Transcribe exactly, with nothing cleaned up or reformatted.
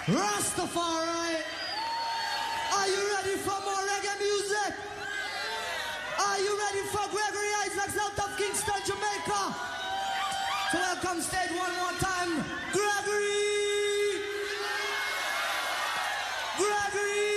Rastafari. Are you ready for more reggae music? Are you ready for Gregory Isaacs out of Kingston, Jamaica? So welcome stage one more time, Gregory! Gregory!